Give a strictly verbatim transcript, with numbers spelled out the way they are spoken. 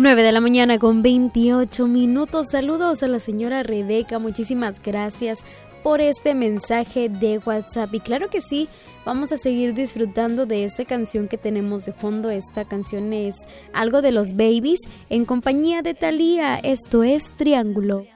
nueve de la mañana con veintiocho minutos. Saludos a la señora Rebeca, muchísimas gracias por este mensaje de WhatsApp. Y claro que sí, vamos a seguir disfrutando de esta canción que tenemos de fondo. Esta canción es algo de los Babies en compañía de Thalía. Esto es Triángulo.